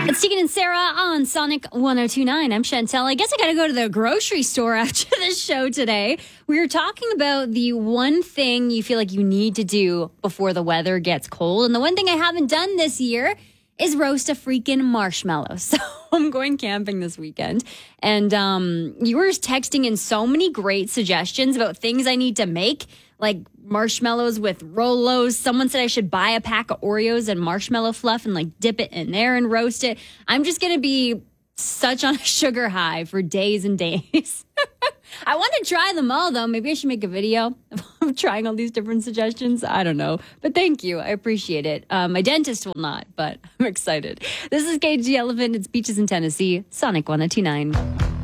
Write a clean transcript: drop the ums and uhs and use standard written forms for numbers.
It's Tegan and Sarah on Sonic 1029. I'm Chantel. I guess I got to go to the grocery store after the show today. We were talking about the one thing you feel like you need to do before the weather gets cold. And the one thing I haven't done this year is roast a freaking marshmallow. So I'm going camping this weekend. And you were texting in so many great suggestions about things I need to make, like marshmallows with Rolos. Someone said I should buy a pack of Oreos and marshmallow fluff and like dip it in there and roast it. I'm just going to be such on a sugar high for days and days. I want to try them all, though. Maybe I should make a video of trying all these different suggestions. I don't know. But thank you. I appreciate it. My dentist will not, but I'm excited. This is KG Elephant. It's Beaches in Tennessee. Sonic 1029.